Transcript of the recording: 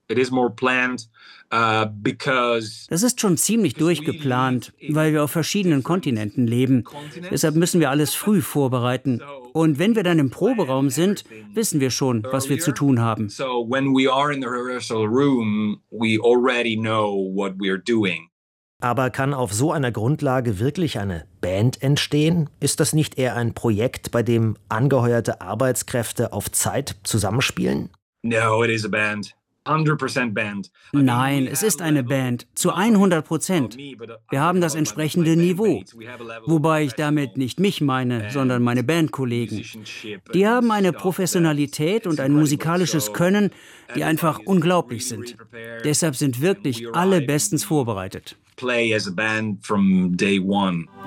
Das ist schon ziemlich durchgeplant, weil wir auf verschiedenen Kontinenten leben. Deshalb müssen wir alles früh vorbereiten. Und wenn wir dann im Proberaum sind, wissen wir schon, was wir zu tun haben. Aber kann auf so einer Grundlage wirklich eine Band entstehen? Ist das nicht eher ein Projekt, bei dem angeheuerte Arbeitskräfte auf Zeit zusammenspielen? No, it is a band. 100% Band. Nein, es ist eine Band, zu 100%. Wir haben das entsprechende Niveau. Wobei ich damit nicht mich meine, sondern meine Bandkollegen. Die haben eine Professionalität und ein musikalisches Können, die einfach unglaublich sind. Deshalb sind wirklich alle bestens vorbereitet. Play as a band from day one.